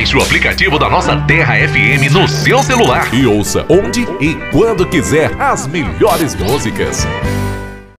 Baixe o aplicativo da nossa Terra FM no seu celular e ouça onde e quando quiser as melhores músicas.